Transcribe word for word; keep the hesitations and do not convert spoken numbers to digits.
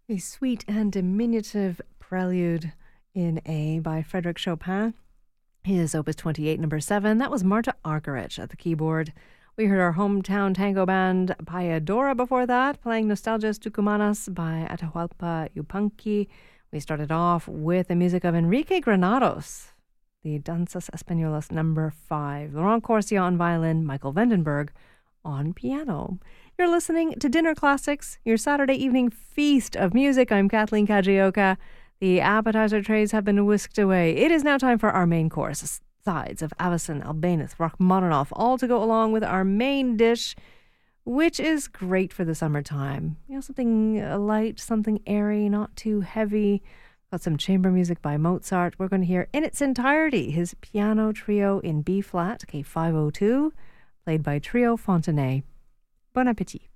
A sweet and diminutive prelude in A by Frédéric Chopin. His Opus twenty-eight, number seven. That was Marta Argerich at the keyboard. We heard our hometown tango band Payadora before that, playing Nostalgias Tucumanas by Atahualpa Yupanqui. We started off with the music of Enrique Granados, the Danzas Españolas number five. Laurent Corsia on violin, Michael Vandenberg on piano. You're listening to Dinner Classics, your Saturday evening feast of music. I'm Kathleen Kajioka. The appetizer trays have been whisked away. It is now time for our main course. Sides of Avicen, Albéniz, Rachmaninoff, all to go along with our main dish, which is great for the summertime. You know, something light, something airy, not too heavy. Got some chamber music by Mozart. We're going to hear in its entirety his piano trio in B-flat, K five oh two, played by Trio Fontenay. Bon appétit.